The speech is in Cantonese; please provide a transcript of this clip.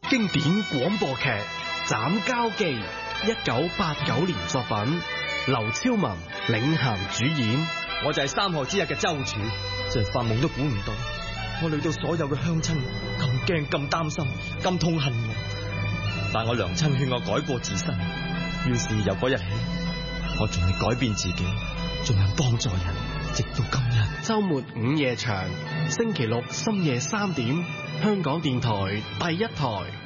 經典廣播劇《斬交記》，1989年作品，劉超文領銜主演。 我就係3河之日嘅周處，真係發夢都估唔到，我累到所有嘅鄉親咁驚、咁擔心、咁痛恨我。但我娘親勸我改過自新，於是由嗰日起，我仲係改變自己，盡量幫助人，直到今日。 周末午夜場，星期六深夜3點，香港電台第1台。